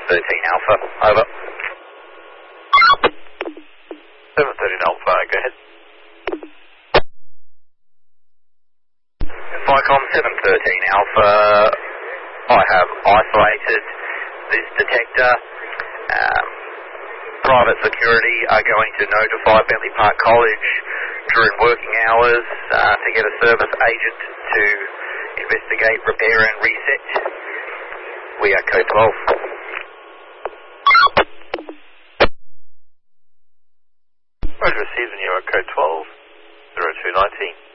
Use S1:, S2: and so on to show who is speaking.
S1: Alpha, over.
S2: 713 Alpha, go ahead.
S1: Vicom 713 Alpha, I have isolated this detector. Private security are going to notify Bentley Park College during working hours to get a service agent to investigate, repair and reset. We are code 12.
S2: Roger, received and you are code 12, 0290.